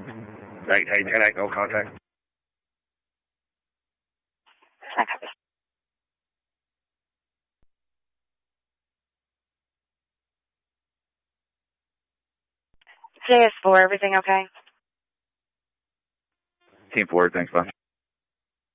Hey, Jack, no contact. JS4, everything okay? Team 4, thanks, bud.